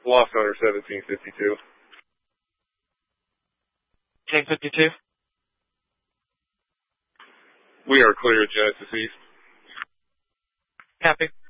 Lost owner 1752. 1052. We are clear at Genesis East. Copy.